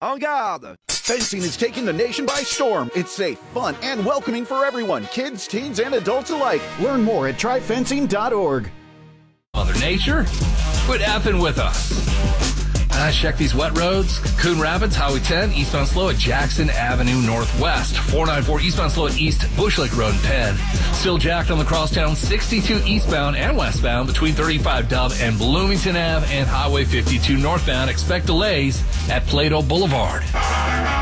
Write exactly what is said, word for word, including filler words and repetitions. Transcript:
En garde! Fencing is taking the nation by storm. It's safe, fun, and welcoming for everyone, kids, teens, and adults alike. Learn more at try fencing dot org. Mother Nature, quit effing with us. Uh, check these wet roads. Coon Rapids, Highway ten, eastbound slow at Jackson Avenue Northwest. four ninety-four eastbound slow at East Bush Lake Road in Penn. Still jacked on the crosstown sixty-two eastbound and westbound between thirty-five Dub and Bloomington Ave and Highway fifty-two northbound. Expect delays at Plato Boulevard.